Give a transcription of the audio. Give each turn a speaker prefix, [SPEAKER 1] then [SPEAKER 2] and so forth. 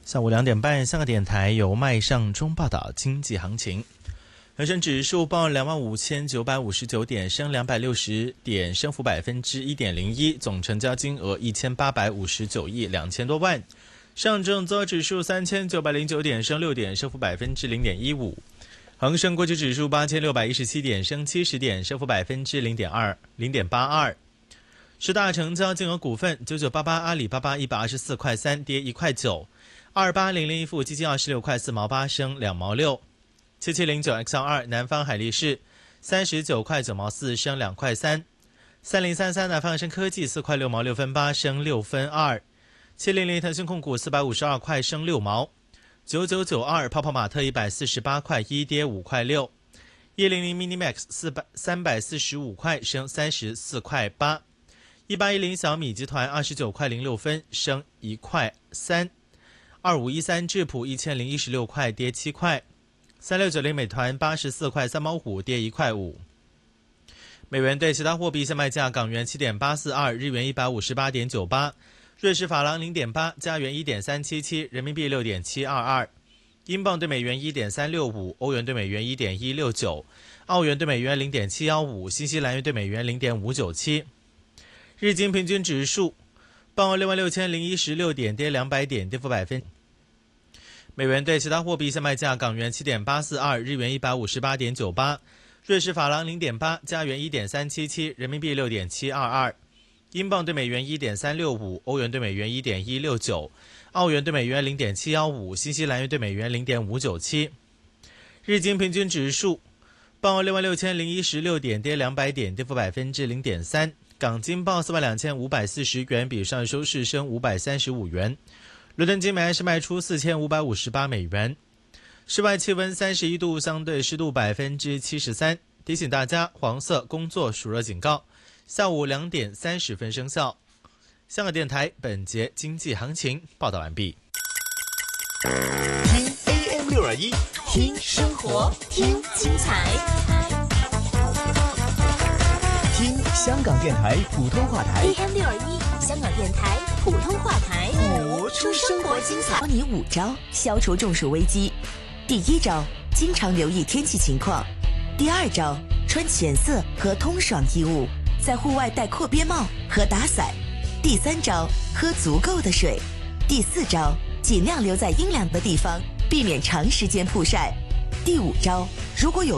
[SPEAKER 1] 下午2点半，香港电台由麦尚中报道经济行情。恒生指数报25,959点，升260点，升幅1.01%，总成交金额1859亿2千多万。上证综合指数3909点，升6点，升幅0.15%。恒生国际指数8617点，升70点，升幅0.82%。十大成交金额股份：9988阿里巴巴124块3，跌1块9；28001一富基金26块4毛8，升2毛6；7709XR 南方海力士39块9毛4，升2块3；3033南方生科技4块6毛6分8，升6分2；700腾讯控股452块，升6毛；9992泡泡玛特148块1，跌5块6；100 Minimax 345块，升34块8；1810小米集团29块06分，升1块3；2513智普1016块，跌7块；3690美团84块3毛5，跌1块5。美元对其他货币现卖价：港元7.842，日元158.98，瑞士法郎0.8，加元1.377，人民币6.722，英镑对美元1.365，欧元对美元1.169，澳元对美元0.715，新西兰元对美元0.597。日经平均指数报66,016点，跌200点，跌幅1%。美元对其他货币现卖价：港元7.842，日元158.98，瑞士法郎0.8，加元1.377，人民币6.722，英镑对美元1.365，欧元对美元1.169，澳元对美元0.715，新西兰元对美元0.597。日经平均指数报66,016点，跌200点，跌幅0.3%。港金报42,540元，比上收市升535元。伦敦金每安士卖出4,558美元。室外气温31度，相对湿度73%。提醒大家，黄色工作暑热警告，下午2点30分生效。香港电台本节经济行情报道完毕。
[SPEAKER 2] 听 AM621，听生活，听精彩。听香港电台普通话台
[SPEAKER 3] AM621，香港电台普通话台，
[SPEAKER 2] 谱出生活精彩。
[SPEAKER 3] 教你5招消除中暑危机。第1招，经常留意天气情况。第2招，穿浅色和通爽衣物，在户外戴阔边帽和打伞。第3招，喝足够的水。第4招，尽量留在阴凉的地方，避免长时间曝晒。第5招，如果有